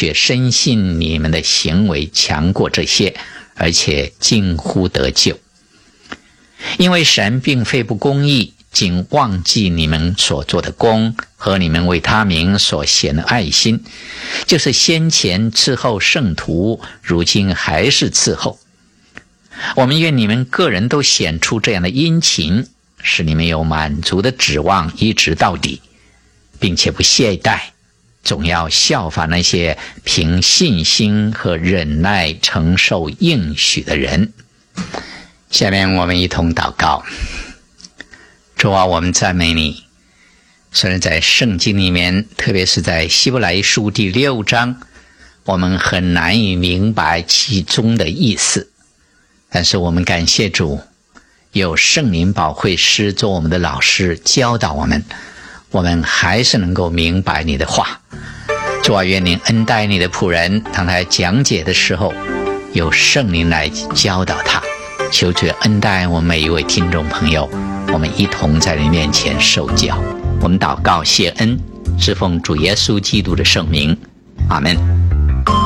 却深信你们的行为强过这些，而且近乎得救。因为神并非不公义，竟忘记你们所做的功和你们为他名所显的爱心，就是先前伺候圣徒，如今还是伺候。我们愿你们个人都显出这样的殷勤，使你们有满足的指望一直到底，并且不懈怠，总要效法那些凭信心和忍耐承受应许的人。下面我们一同祷告。主啊，我们赞美你。虽然在圣经里面，特别是在希伯来书第6章，我们很难以明白其中的意思，但是我们感谢主，有圣灵保惠师做我们的老师教导我们，我们还是能够明白你的话。主啊，愿您恩待你的仆人，当他讲解的时候，有圣灵来教导他。求主恩待我们每一位听众朋友，我们一同在你面前受教。我们祷告谢恩，是奉主耶稣基督的圣名，阿们。